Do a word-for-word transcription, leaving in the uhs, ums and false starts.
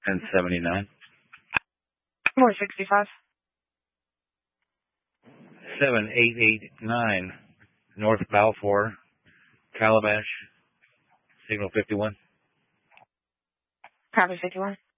and seventy-nine. four sixty-five. seven eight eight nine, North Balfour, Calabash, signal fifty-one. Copy fifty-one.